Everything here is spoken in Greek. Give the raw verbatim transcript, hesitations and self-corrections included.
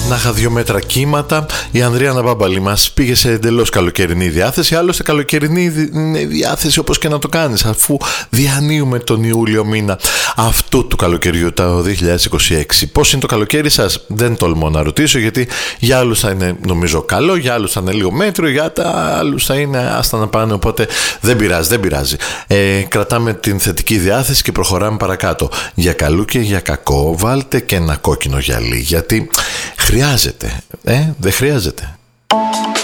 να είχα δύο μέτρα κύματα. Η Ανδριάννα Μπάμπαλη μας πήγε σε εντελώς καλοκαιρινή διάθεση. Άλλωστε καλοκαιρινή διάθεση όπως και να το κάνεις, αφού διανύουμε τον Ιούλιο μήνα αυτού του καλοκαιριού το δύο χιλιάδες είκοσι έξι. Πώς είναι το καλοκαίρι σας? Δεν τολμώ να ρωτήσω, γιατί για άλλους θα είναι νομίζω καλό, για άλλους θα είναι λίγο μέτριο, για τα άλλους θα είναι άστα να πάνε, οπότε δεν πειράζει, δεν πειράζει. Ε, κρατάμε την θετική διάθεση και προχωράμε παρακάτω. Για καλού και για κακό βάλτε και ένα κόκκινο γυαλί, γιατί χρειάζεται, ε, δεν χρειάζεται.